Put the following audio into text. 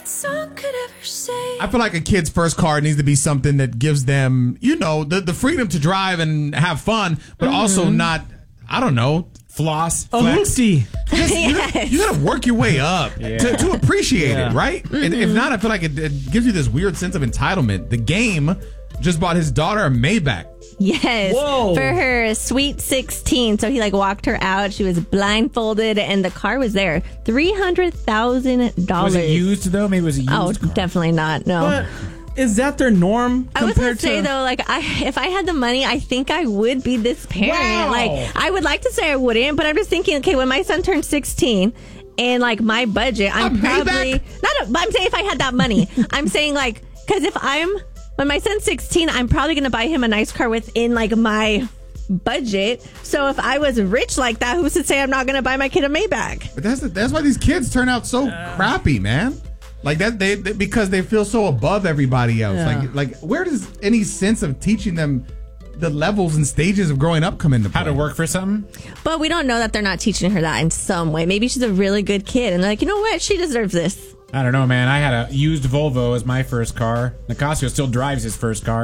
that song could ever say. I feel like a kid's first car needs to be something that gives them, the freedom to drive and have fun, but also not, I don't know, floss, a flex. hoopty. You got to work your way up to appreciate it, right? And if not, I feel like it gives you this weird sense of entitlement. The game just bought his daughter a Maybach. Yes. Whoa. For her sweet 16. So he walked her out. She was blindfolded and the car was there. $300,000. Was it used though? Maybe it was a used Oh, car. definitely not. No. But is that their norm? I was gonna compared say to though, if I had the money, I think I would be this parent. Wow. I would like to say I wouldn't, but I'm just thinking, okay, when my son turns 16 and my budget, I'm probably I'm saying if I had that money, I'm saying because when my son's 16, I'm probably gonna buy him a nice car within my budget. So if I was rich like that, who's to say I'm not gonna buy my kid a Maybach? But that's why these kids turn out so crappy, man. Like that, because they feel so above everybody else. Yeah. Like where does any sense of teaching them the levels and stages of growing up come into play? How to work for something? But we don't know that they're not teaching her that in some way. Maybe she's a really good kid, and they're like, you know what, she deserves this. I don't know, man. I had a used Volvo as my first car. Nicasio still drives his first car.